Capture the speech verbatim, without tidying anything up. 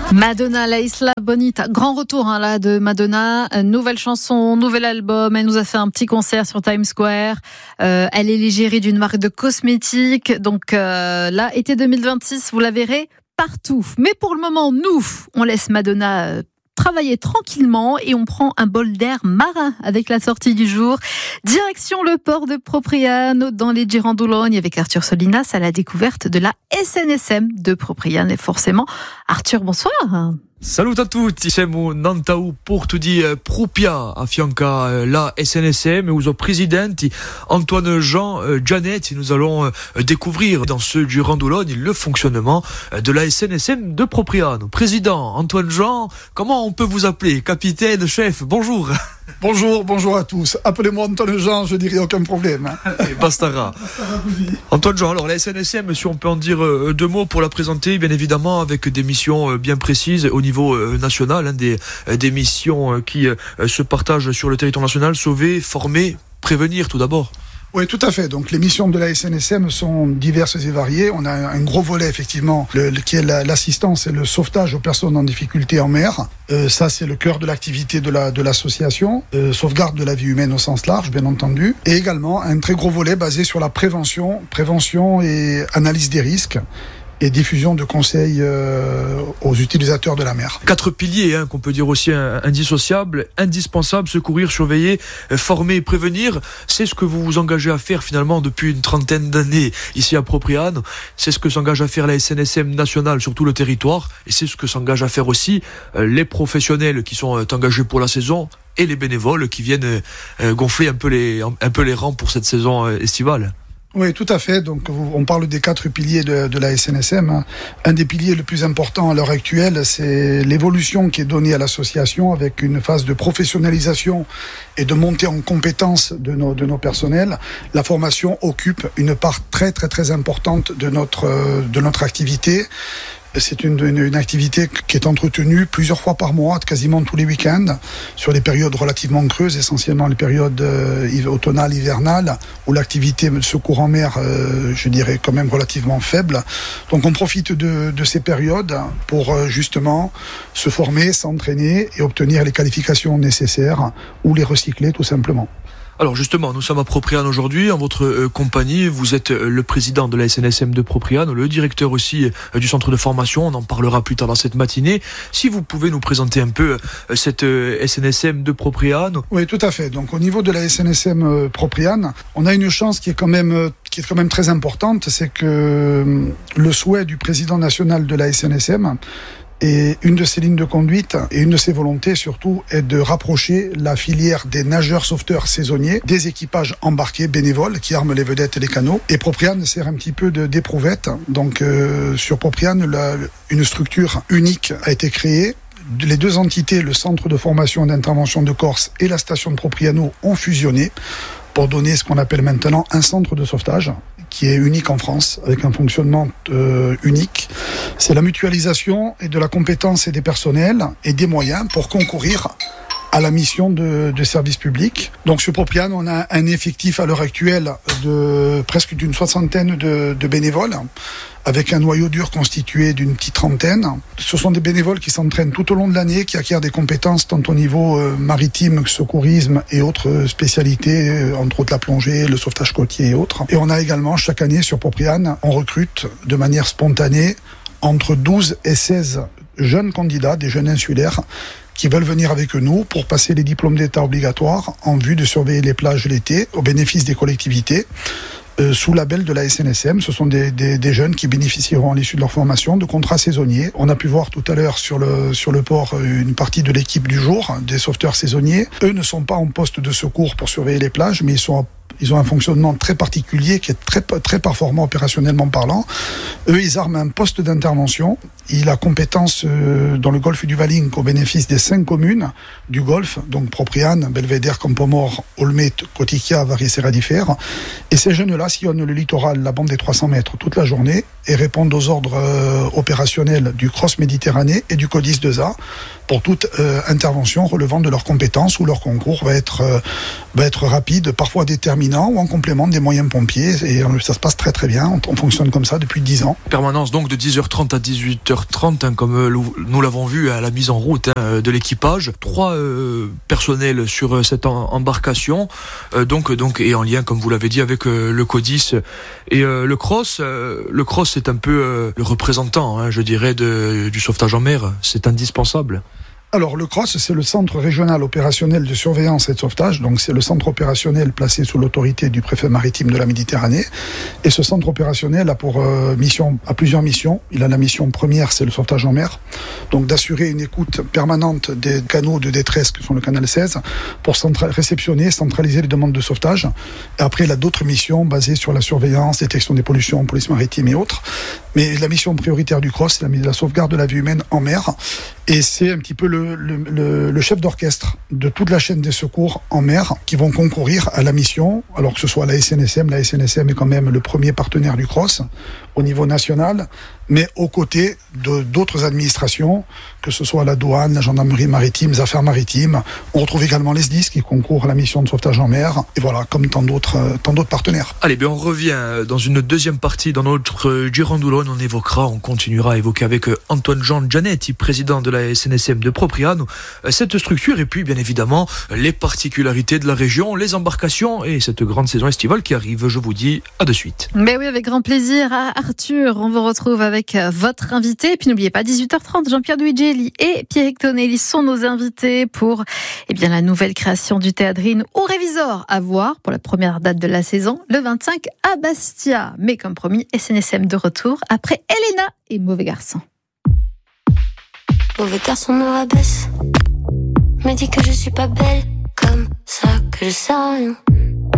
Madonna, La Isla Bonita, grand retour hein, là de Madonna, nouvelle chanson, nouvel album, elle nous a fait un petit concert sur Times Square, euh, elle est l'égérie d'une marque de cosmétiques, donc euh, là, été deux mille vingt-six, vous la verrez partout. Mais pour le moment, nous, on laisse Madonna euh, travailler tranquillement et on prend un bol d'air marin avec la sortie du jour. Direction le port de Propriano dans les Girandologne avec Arthur Solinas à la découverte de la S N S M de Propriano. Et forcément, Arthur, bonsoir. Salut à tutti, siamo Nantaou porto di Propria a fianca la S N S M uso presidenti Antoine Jean Gianetti. Nous allons découvrir dans ce Girandologne le fonctionnement de la S N S M de Propriano. Président Antoine Jean, comment on peut vous appeler? Capitaine, chef, bonjour. Bonjour, bonjour à tous. Appelez-moi Antoine Jean, je dirai aucun problème. Et Bastara. Antoine Jean, alors la S N S M, si on peut en dire deux mots pour la présenter, bien évidemment avec des missions bien précises au niveau national, hein, des, des missions qui se partagent sur le territoire national, sauver, former, prévenir tout d'abord. Oui, tout à fait. Donc, les missions de la S N S M sont diverses et variées. On a un gros volet, effectivement, le, le, qui est la, l'assistance et le sauvetage aux personnes en difficulté en mer. Euh, ça, c'est le cœur de l'activité de, la, de l'association. Euh, sauvegarde de la vie humaine au sens large, bien entendu. Et également, un très gros volet basé sur la prévention, prévention et analyse des risques et diffusion de conseils euh, aux utilisateurs de la mer. Quatre piliers hein, qu'on peut dire aussi indissociables, indispensables, secourir, surveiller, former et prévenir. C'est ce que vous vous engagez à faire finalement depuis une trentaine d'années ici à Propriano. C'est ce que s'engage à faire la S N S M nationale sur tout le territoire et c'est ce que s'engagent à faire aussi euh, les professionnels qui sont euh, engagés pour la saison et les bénévoles qui viennent euh, gonfler un peu les, un peu les rangs pour cette saison euh, estivale. Oui, tout à fait. Donc, on parle des quatre piliers de, de la S N S M. Un des piliers le plus important à l'heure actuelle, c'est l'évolution qui est donnée à l'association avec une phase de professionnalisation et de montée en compétences de nos, de nos personnels. La formation occupe une part très, très, très importante de notre, de notre activité. C'est une, une, une activité qui est entretenue plusieurs fois par mois, quasiment tous les week-ends, sur des périodes relativement creuses, essentiellement les périodes euh, automnales, hivernales, où l'activité de secours en mer, euh, je dirais, quand même relativement faible. Donc on profite de, de ces périodes pour euh, justement se former, s'entraîner et obtenir les qualifications nécessaires ou les recycler tout simplement. Alors justement, nous sommes à Propriano aujourd'hui, en votre euh, compagnie, vous êtes euh, le président de la S N S M de Propriano, le directeur aussi euh, du centre de formation, on en parlera plus tard dans cette matinée. Si vous pouvez nous présenter un peu euh, cette euh, S N S M de Propriano. Oui, tout à fait. Donc au niveau de la S N S M euh, Propriano, on a une chance qui est quand même, euh, qui est quand même très importante, c'est que euh, le souhait du président national de la S N S M, et une de ses lignes de conduite et une de ses volontés surtout est de rapprocher la filière des nageurs sauveteurs saisonniers des équipages embarqués bénévoles qui arment les vedettes et les canots. Et Propriano sert un petit peu de d'éprouvette. Donc euh, sur Propriano, la, une structure unique a été créée. Les deux entités, le centre de formation et d'intervention de Corse et la station de Propriano, ont fusionné pour donner ce qu'on appelle maintenant un centre de sauvetage qui est unique en France, avec un fonctionnement euh, unique. C'est la mutualisation et de la compétence et des personnels et des moyens pour concourir à la mission de, de service public. Donc sur Propriano, on a un effectif à l'heure actuelle de presque d'une soixantaine de, de bénévoles, avec un noyau dur constitué d'une petite trentaine. Ce sont des bénévoles qui s'entraînent tout au long de l'année, qui acquièrent des compétences tant au niveau euh, maritime, secourisme et autres spécialités, euh, entre autres la plongée, le sauvetage côtier et autres. Et on a également, chaque année sur Propriano, on recrute de manière spontanée entre douze et seize jeunes candidats, des jeunes insulaires, qui veulent venir avec nous pour passer les diplômes d'État obligatoires en vue de surveiller les plages l'été au bénéfice des collectivités. Euh, sous label de la S N S M, ce sont des, des, des jeunes qui bénéficieront à l'issue de leur formation de contrats saisonniers. On a pu voir tout à l'heure sur le, sur le port une partie de l'équipe du jour, des sauveteurs saisonniers. Eux ne sont pas en poste de secours pour surveiller les plages, mais ils sont Ils ont un fonctionnement très particulier qui est très, très performant opérationnellement parlant. Eux, ils arment un poste d'intervention. Il a compétence euh, dans le golfe du Valinque au bénéfice des cinq communes du golfe, donc Propriano, Belvédère, Campomor, Olmet, Coticchia, Varie Serradifère. Et ces jeunes-là sillonnent le littoral, la bande des trois cents mètres toute la journée et répondent aux ordres euh, opérationnels du Cross Méditerranée et du Codis deux A pour toute euh, intervention relevant de leurs compétences où leur concours va être, euh, va être rapide, parfois déterminant ou en complément des moyens pompiers. Et euh, ça se passe très très bien. On, on fonctionne comme ça depuis dix ans. Permanence donc de dix heures trente à dix-huit heures trente, hein, comme euh, nous l'avons vu à la mise en route hein, de l'équipage. Trois euh, personnels sur euh, cette en, embarcation, euh, donc, donc, et en lien, comme vous l'avez dit, avec euh, le Codis et euh, le Cross. Euh, le Cross est un peu euh, le représentant, hein, je dirais, de, du sauvetage en mer. C'est indispensable. Alors le Cross, c'est le centre régional opérationnel de surveillance et de sauvetage, donc c'est le centre opérationnel placé sous l'autorité du préfet maritime de la Méditerranée. Et ce centre opérationnel a pour euh, mission, a plusieurs missions. Il a la mission première, c'est le sauvetage en mer, donc d'assurer une écoute permanente des canaux de détresse que sont le canal seize pour centra- réceptionner, centraliser les demandes de sauvetage. Et après, il a d'autres missions basées sur la surveillance, détection des pollutions, police maritime et autres. Mais la mission prioritaire du Cross, c'est la, la sauvegarde de la vie humaine en mer. Et c'est un petit peu le, le, le, le chef d'orchestre de toute la chaîne des secours en mer qui vont concourir à la mission, alors que ce soit la S N S M. La S N S M est quand même le premier partenaire du Cross au niveau national, mais aux côtés de, d'autres administrations, que ce soit la douane, la gendarmerie maritime, les affaires maritimes. On retrouve également les S D I S qui concourent à la mission de sauvetage en mer, et voilà, comme tant d'autres, euh, tant d'autres partenaires. Allez, bien, on revient dans une deuxième partie dans notre Girondoulone. On évoquera, on continuera à évoquer avec Antoine-Jean Gianetti, président de la S N S M de Propriano, cette structure, et puis bien évidemment les particularités de la région, les embarcations et cette grande saison estivale qui arrive. Je vous dis à de suite. Mais oui, avec grand plaisir. Arthur, on vous retrouve avec votre invité. Et puis n'oubliez pas, dix-huit heures trente, Jean-Pierre Duigelli et Pierrick Tonelli sont nos invités pour eh bien, la nouvelle création du Théâtrine au Révisor à voir pour la première date de la saison, le vingt-cinq à Bastia. Mais comme promis, S N S M de retour après Elena et Mauvais Garçon. Mauvais garçon me rabaisse, me dit que je suis pas belle, comme ça que je sais rien.